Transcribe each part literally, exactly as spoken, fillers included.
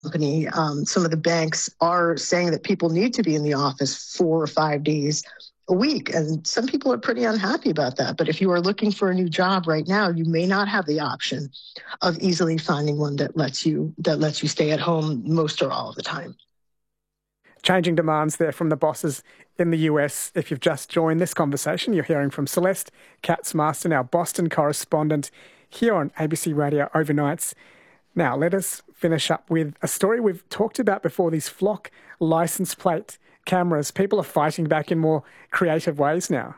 company, um, some of the banks are saying that people need to be in the office four or five days a week. And some people are pretty unhappy about that. But if you are looking for a new job right now, you may not have the option of easily finding one that lets you that lets you stay at home most or all of the time. Changing demands there from the bosses in the U S. If you've just joined this conversation, you're hearing from Celeste Katz-Marston, our Boston correspondent, here on A B C Radio Overnights. Now, let us finish up with a story we've talked about before, these flock license plate cameras. People are fighting back in more creative ways now.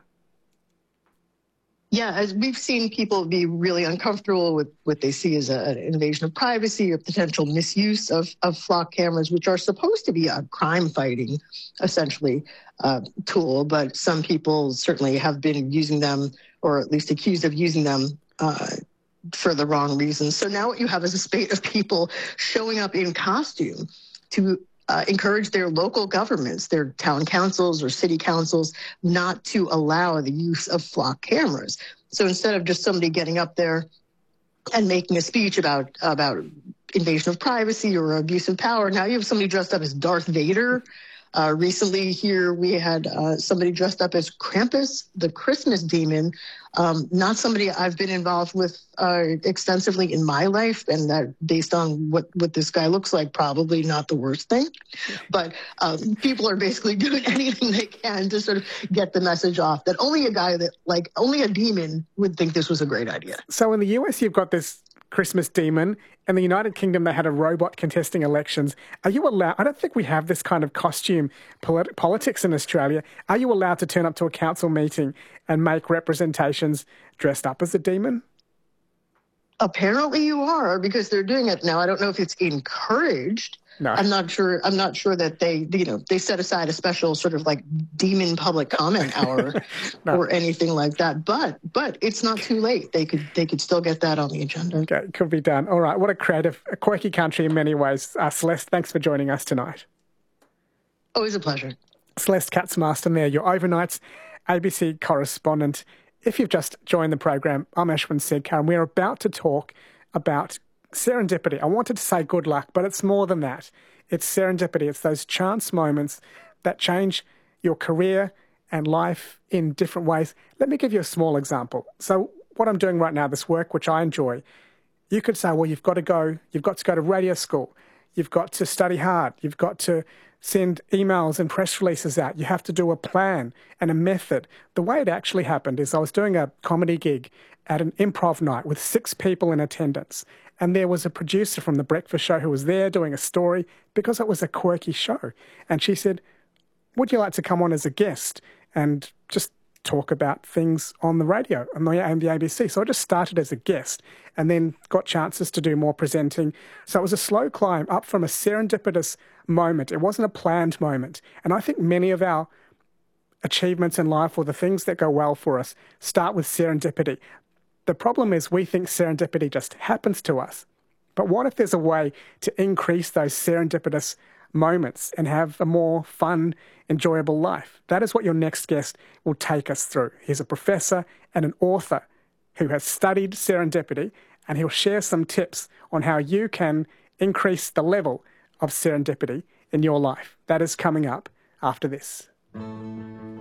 Yeah, as we've seen people be really uncomfortable with what they see as a, an invasion of privacy or potential misuse of, of flock cameras, which are supposed to be a crime-fighting, essentially, uh, tool. But some people certainly have been using them, or at least accused of using them, uh, for the wrong reasons. So now what you have is a spate of people showing up in costume to uh, encourage their local governments, their town councils or city councils, not to allow the use of flock cameras. So instead of just somebody getting up there and making a speech about about invasion of privacy or abuse of power, now you have somebody dressed up as Darth Vader. Uh, recently here we had uh, somebody dressed up as Krampus, the Christmas demon, um, not somebody I've been involved with uh, extensively in my life, and that based on what, what this guy looks like, probably not the worst thing. But um, people are basically doing anything they can to sort of get the message off that only a guy that, like, only a demon would think this was a great idea. So in the U S, you've got this Christmas demon. In the United Kingdom, they had a robot contesting elections. Are you allowed, I don't think we have this kind of costume polit- politics in Australia. Are you allowed to turn up to a council meeting and make representations dressed up as a demon? Apparently you are, because they're doing it now. I don't know if it's encouraged. No. I'm not sure. I'm not sure that they, you know, they set aside a special sort of like demon public comment hour no. or anything like that. But but it's not too late. They could they could still get that on the agenda. Okay, could be done. All right. What a creative, a quirky country in many ways. Uh, Celeste, thanks for joining us tonight. Always a pleasure. Celeste Katz-Marston there, your overnights A B C correspondent. If you've just joined the program, I'm Ashwin Sedkar, and we're about to talk about serendipity. I wanted to say good luck, but it's more than that. It's serendipity. It's those chance moments that change your career and life in different ways. Let me give you a small example. So what I'm doing right now, this work, which I enjoy, you could say, well, you've got to go, you've got to go to radio school. You've got to study hard. You've got to send emails and press releases out. You have to do a plan and a method. The way it actually happened is I was doing a comedy gig at an improv night with six people in attendance. And there was a producer from The Breakfast Show who was there doing a story because it was a quirky show. And she said, would you like to come on as a guest and just talk about things on the radio on the, on the A B C? So I just started as a guest and then got chances to do more presenting. So it was a slow climb up from a serendipitous moment. It wasn't a planned moment. And I think many of our achievements in life or the things that go well for us start with serendipity. The problem is we think serendipity just happens to us. But what if there's a way to increase those serendipitous moments and have a more fun, enjoyable life? That is what your next guest will take us through. He's a professor and an author who has studied serendipity, and he'll share some tips on how you can increase the level of serendipity in your life. That is coming up after this.